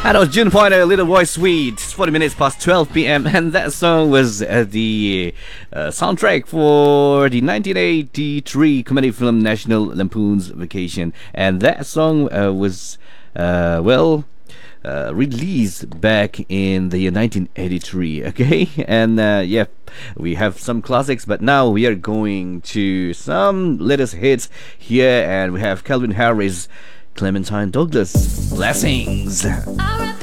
That was June Pointer, Little Boy Sweet. It's 40 minutes past 12 p.m. And that song was the soundtrack for the 1983 comedy film National Lampoon's Vacation. And that song was, released back in the year 1983. Okay, and we have some classics, but now we are going to some latest hits here, and we have Calvin Harris, Clementine Douglas, Blessings.